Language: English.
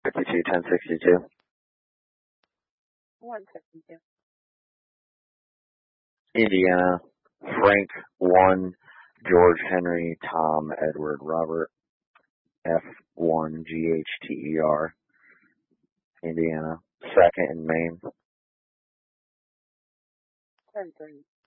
52-1062. 162. Indiana, Frank 1, George Henry, Tom Edward Robert, F1GHTER, Indiana, 2nd in Maine. 10-3.